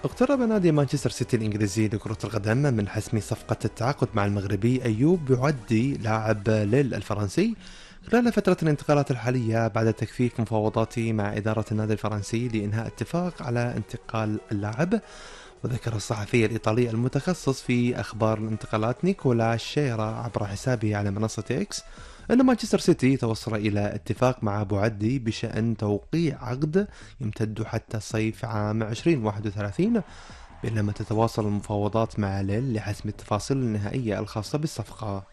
اقترب نادي مانشستر سيتي الإنجليزي لكرة القدم من حسم صفقة التعاقد مع المغربي أيوب بعدي لاعب ليل الفرنسي خلال فترة الانتقالات الحالية بعد تكثيف مفاوضاته مع إدارة النادي الفرنسي لإنهاء اتفاق على انتقال اللاعب. وذكر الصحفي الإيطالي المتخصص في أخبار الانتقالات نيكولا شيرا عبر حسابه على منصة إكس أن مانشستر سيتي توصل إلى اتفاق مع أبو عدي بشأن توقيع عقد يمتد حتى صيف عام 2031، بينما تتواصل المفاوضات مع ليل لحسم التفاصيل النهائية الخاصة بالصفقة.